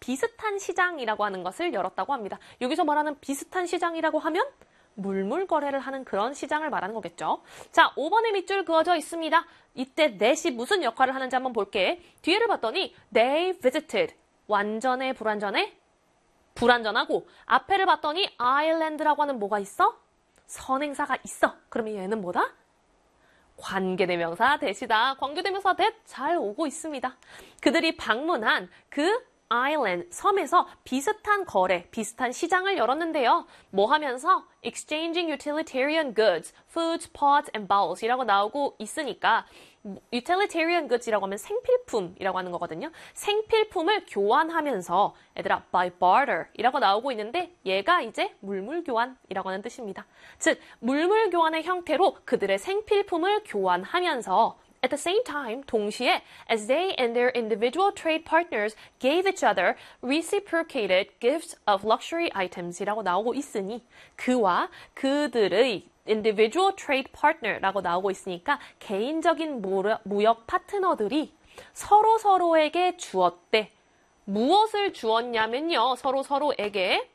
비슷한 시장이라고 하는 것을 열었다고 합니다. 여기서 말하는 비슷한 시장이라고 하면 물물거래를 하는 그런 시장을 말하는 거겠죠. 자, 5번에 밑줄 그어져 있습니다. 이때 that이 무슨 역할을 하는지 한번 볼게. 뒤에를 봤더니 they visited. 완전해, 불완전해? 불완전하고 앞에를 봤더니 island라고 하는 뭐가 있어? 선행사가 있어. 그러면 얘는 뭐다? 관계대명사 that이다. 관계대명사 that 잘 오고 있습니다. 그들이 방문한 그 island, 섬에서 비슷한 거래, 비슷한 시장을 열었는데요. 뭐 하면서? exchanging utilitarian goods, foods, pots, and bowls 이라고 나오고 있으니까 utilitarian goods이라고 하면 생필품이라고 하는 거거든요. 생필품을 교환하면서 얘들아 by barter 이라고 나오고 있는데 얘가 이제 물물교환이라고 하는 뜻입니다. 즉 물물교환의 형태로 그들의 생필품을 교환하면서 at the same time, 동시에 as they and their individual trade partners gave each other reciprocated gifts of luxury items 이라고 나오고 있으니 그와 그들의 individual trade partner라고 나오고 있으니까 개인적인 무역 파트너들이 서로에게 주었대. 무엇을 주었냐면요. 서로에게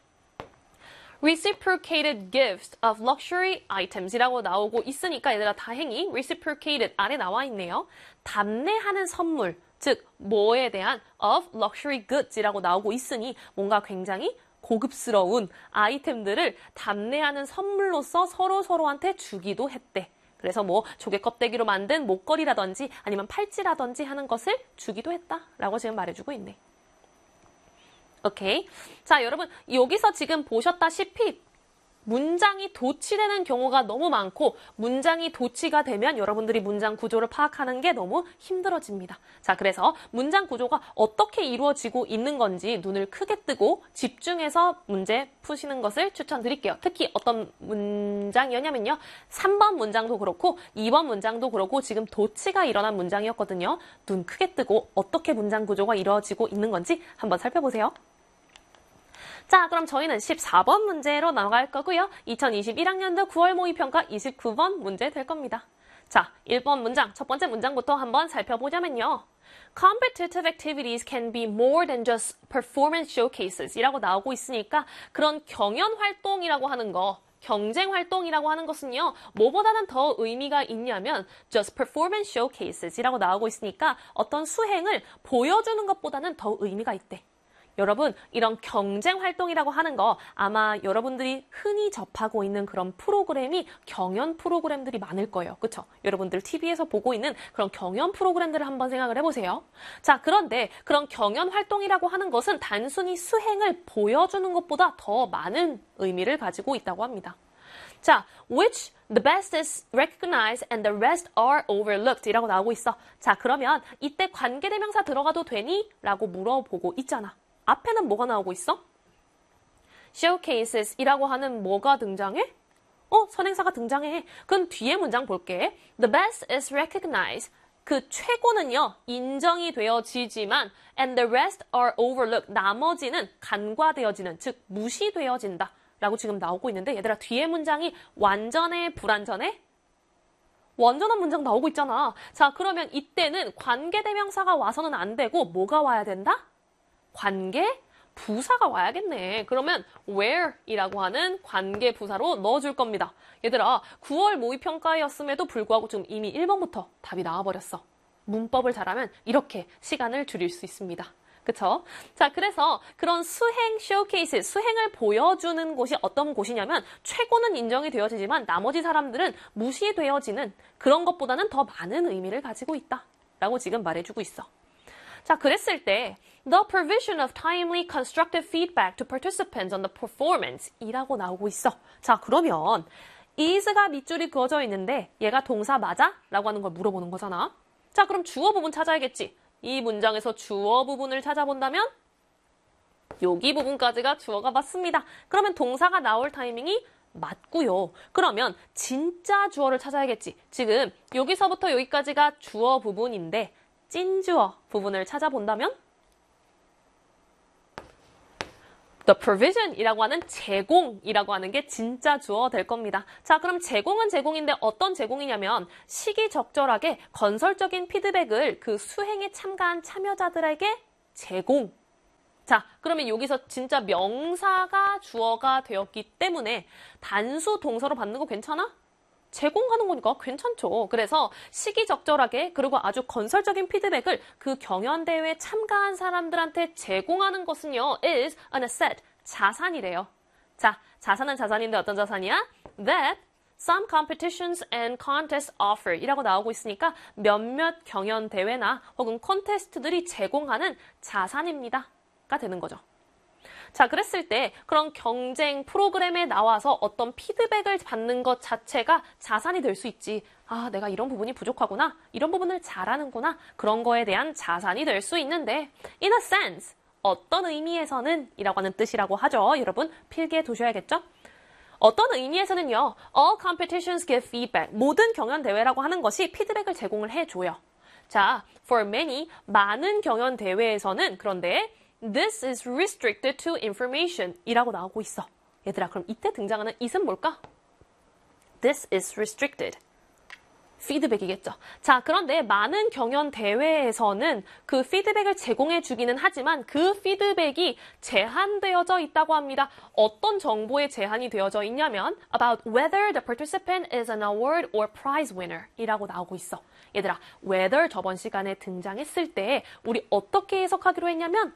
reciprocated gifts of luxury items 이라고 나오고 있으니까 얘들아 다행히 reciprocated 아래 나와 있네요. 답례하는 선물, 즉 뭐에 대한 of luxury goods 이라고 나오고 있으니 뭔가 굉장히 고급스러운 아이템들을 답례하는 선물로서 서로한테 주기도 했대. 그래서 뭐 조개 껍데기로 만든 목걸이라든지 아니면 팔찌라든지 하는 것을 주기도 했다라고 지금 말해주고 있네. 오케이. 자, 여러분 여기서 지금 보셨다시피 문장이 도치되는 경우가 너무 많고 문장이 도치가 되면 여러분들이 문장 구조를 파악하는 게 너무 힘들어집니다. 자, 그래서 문장 구조가 어떻게 이루어지고 있는 건지 눈을 크게 뜨고 집중해서 문제 푸시는 것을 추천드릴게요. 특히 어떤 문장이었냐면요. 3번 문장도 그렇고 2번 문장도 그렇고 지금 도치가 일어난 문장이었거든요. 눈 크게 뜨고 어떻게 문장 구조가 이루어지고 있는 건지 한번 살펴보세요. 자, 그럼 저희는 14번 문제로 나갈 거고요. 2021학년도 9월 모의평가 29번 문제 될 겁니다. 자, 1번 문장, 첫 번째 문장부터 한번 살펴보자면요. Competitive activities can be more than just performance showcases 이라고 나오고 있으니까 그런 경연 활동이라고 하는 거, 경쟁 활동이라고 하는 것은요. 뭐보다는 더 의미가 있냐면 just performance showcases 이라고 나오고 있으니까 어떤 수행을 보여주는 것보다는 더 의미가 있대. 여러분, 이런 경쟁 활동이라고 하는 거 아마 여러분들이 흔히 접하고 있는 그런 프로그램이 경연 프로그램들이 많을 거예요. 그렇죠? 여러분들 TV에서 보고 있는 그런 경연 프로그램들을 한번 생각을 해보세요. 자, 그런데 그런 경연 활동이라고 하는 것은 단순히 수행을 보여주는 것보다 더 많은 의미를 가지고 있다고 합니다. 자, which the best is recognized and the rest are overlooked 이라고 나오고 있어. 자, 그러면 이때 관계대명사 들어가도 되니? 라고 물어보고 있잖아. 앞에는 뭐가 나오고 있어? showcases 이라고 하는 뭐가 등장해? 선행사가 등장해. 그럼 뒤에 문장 볼게. The best is recognized. 그 최고는요, 인정이 되어지지만 and the rest are overlooked. 나머지는 간과되어지는, 즉 무시되어진다. 라고 지금 나오고 있는데 얘들아 뒤에 문장이 완전해, 불완전해? 완전한 문장 나오고 있잖아. 자, 그러면 이때는 관계대명사가 와서는 안 되고 뭐가 와야 된다? 관계 부사가 와야겠네. 그러면 where이라고 하는 관계 부사로 넣어줄 겁니다. 얘들아 9월 모의평가였음에도 불구하고 지금 이미 1번부터 답이 나와버렸어. 문법을 잘하면 이렇게 시간을 줄일 수 있습니다. 그쵸? 자, 그래서 그런 수행 쇼케이스, 수행을 보여주는 곳이 어떤 곳이냐면 최고는 인정이 되어지지만 나머지 사람들은 무시되어지는 그런 것보다는 더 많은 의미를 가지고 있다. 라고 지금 말해주고 있어. 자, 그랬을 때 The provision of timely constructive feedback to participants on the performance 이라고 나오고 있어. 자, 그러면 is가 밑줄이 그어져 있는데 얘가 동사 맞아? 라고 하는 걸 물어보는 거잖아. 자, 그럼 주어 부분 찾아야겠지. 이 문장에서 주어 부분을 찾아본다면 여기 부분까지가 주어가 맞습니다. 그러면 동사가 나올 타이밍이 맞고요. 그러면 진짜 주어를 찾아야겠지. 지금 여기서부터 여기까지가 주어 부분인데 찐주어 부분을 찾아본다면 The provision이라고 하는 제공이라고 하는 게 진짜 주어 될 겁니다. 자, 그럼 제공은 제공인데 어떤 제공이냐면 시기적절하게 건설적인 피드백을 그 수행에 참가한 참여자들에게 제공. 자, 그러면 여기서 진짜 명사가 주어가 되었기 때문에 단수 동사로 받는 거 괜찮아? 제공하는 거니까 괜찮죠. 그래서 시기적절하게 그리고 아주 건설적인 피드백을 그 경연대회에 참가한 사람들한테 제공하는 것은요, is an asset, 자산이래요. 자, 자산은 자산인데 어떤 자산이야? That some competitions and contests offer 이라고 나오고 있으니까 몇몇 경연대회나 혹은 콘테스트들이 제공하는 자산입니다. 가 되는 거죠. 자, 그랬을 때 그런 경쟁 프로그램에 나와서 어떤 피드백을 받는 것 자체가 자산이 될 수 있지. 아, 내가 이런 부분이 부족하구나. 이런 부분을 잘하는구나. 그런 거에 대한 자산이 될 수 있는데 in a sense, 어떤 의미에서는 이라고 하는 뜻이라고 하죠. 여러분 필기해 두셔야겠죠? 어떤 의미에서는요. All competitions give feedback. 모든 경연 대회라고 하는 것이 피드백을 제공을 해줘요. 자, for many, 많은 경연 대회에서는 그런데 This is restricted to information 이라고 나오고 있어. 얘들아, 그럼 이때 등장하는 it은 뭘까? This is restricted. 피드백이겠죠. 자, 그런데 많은 경연 대회에서는 그 피드백을 제공해 주기는 하지만 그 피드백이 제한되어져 있다고 합니다. 어떤 정보에 제한이 되어져 있냐면 about whether the participant is an award or prize winner 이라고 나오고 있어. 얘들아, whether 저번 시간에 등장했을 때 우리 어떻게 해석하기로 했냐면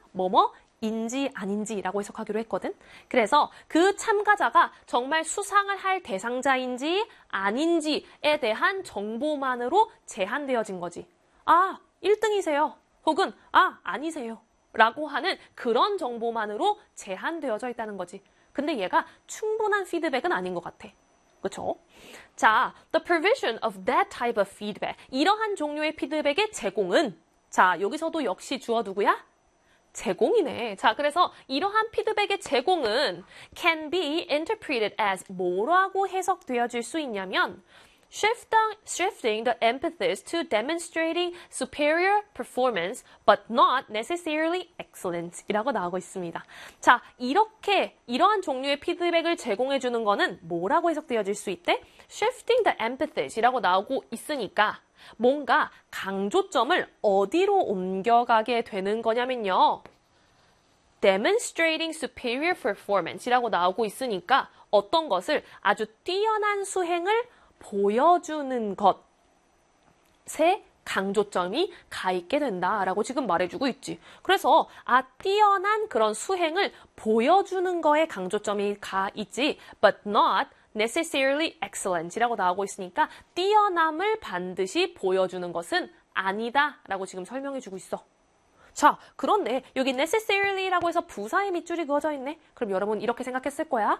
인지 아닌지라고 해석하기로 했거든. 그래서 그 참가자가 정말 수상을 할 대상자인지 아닌지에 대한 정보만으로 제한되어진 거지. 아, 1등이세요. 혹은 아니세요. 라고 하는 그런 정보만으로 제한되어져 있다는 거지. 근데 얘가 충분한 피드백은 아닌 것 같아. 그쵸? 자, the provision of that type of feedback. 이러한 종류의 피드백의 제공은 자, 여기서도 역시 주어 누구야? 제공이네. 자, 그래서 이러한 피드백의 제공은 can be interpreted as 뭐라고 해석되어질 수 있냐면 shifting the emphasis to demonstrating superior performance but not necessarily excellence 이라고 나오고 있습니다. 자, 이러한 종류의 피드백을 제공해 주는 거는 뭐라고 해석되어질 수 있대? shifting the emphasis 이라고 나오고 있으니까 뭔가 강조점을 어디로 옮겨가게 되는 거냐면요. demonstrating superior performance 이라고 나오고 있으니까 어떤 것을 아주 뛰어난 수행을 보여주는 것에 강조점이 가 있게 된다라고 지금 말해주고 있지. 그래서 뛰어난 그런 수행을 보여주는 거에 강조점이 가 있지. but not necessarily excellent 이라고 나오고 있으니까 뛰어남을 반드시 보여주는 것은 아니다 라고 지금 설명해주고 있어. 자, 그런데 여기 necessary라고 해서 부사의 밑줄이 그어져 있네. 그럼 여러분 이렇게 생각했을 거야.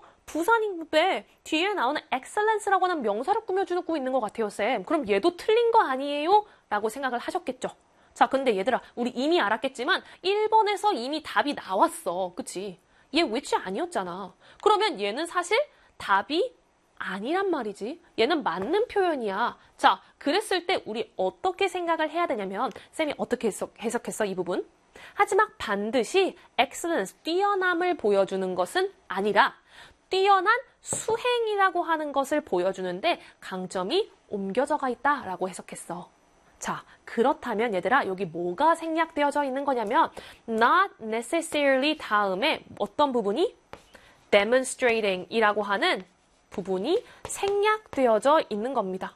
부사인데 뒤에 나오는 excellence라고 하는 명사를 꾸며주고 있는 것 같아요, 쌤. 그럼 얘도 틀린 거 아니에요? 라고 생각을 하셨겠죠. 자, 근데 얘들아, 우리 이미 알았겠지만 1번에서 이미 답이 나왔어. 그치? 얘 which 아니었잖아. 그러면 얘는 사실 답이 아니란 말이지. 얘는 맞는 표현이야. 자, 그랬을 때 우리 어떻게 생각을 해야 되냐면 쌤이 어떻게 해석했어, 이 부분? 하지만 반드시 excellence, 뛰어남을 보여주는 것은 아니라 뛰어난 수행이라고 하는 것을 보여주는데 강점이 옮겨져가 있다라고 해석했어. 자, 그렇다면 얘들아, 여기 뭐가 생략되어져 있는 거냐면 not necessarily 다음에 어떤 부분이? demonstrating 이라고 하는 부분이 생략되어져 있는 겁니다.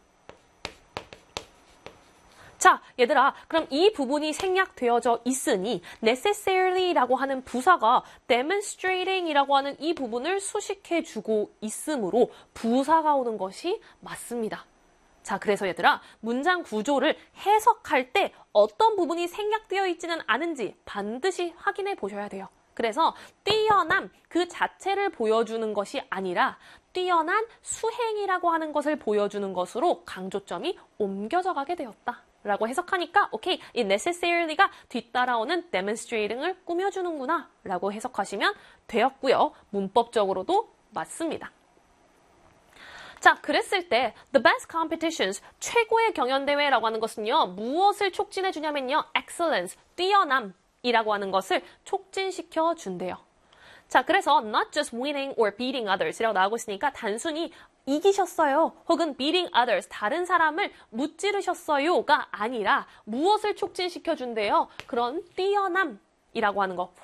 자, 얘들아, 그럼 이 부분이 생략되어져 있으니 necessary라고 하는 부사가 demonstrating이라고 하는 이 부분을 수식해주고 있으므로 부사가 오는 것이 맞습니다. 자, 그래서 얘들아, 문장 구조를 해석할 때 어떤 부분이 생략되어 있지는 않은지 반드시 확인해 보셔야 돼요. 그래서 뛰어남 그 자체를 보여주는 것이 아니라 뛰어난 수행이라고 하는 것을 보여주는 것으로 강조점이 옮겨져 가게 되었다. 라고 해석하니까 오케이, 이 necessary가 뒤따라오는 demonstrating을 꾸며주는구나 라고 해석하시면 되었고요. 문법적으로도 맞습니다. 자, 그랬을 때 the best competitions, 최고의 경연대회라고 하는 것은요. 무엇을 촉진해 주냐면요. excellence, 뛰어남이라고 하는 것을 촉진시켜 준대요. 자, 그래서 not just winning or beating others 이라고 나오고 있으니까 단순히 이기셨어요. 혹은 beating others, 다른 사람을 무찌르셨어요가 아니라 무엇을 촉진시켜 준대요? 그런 뛰어남이라고 하는 거,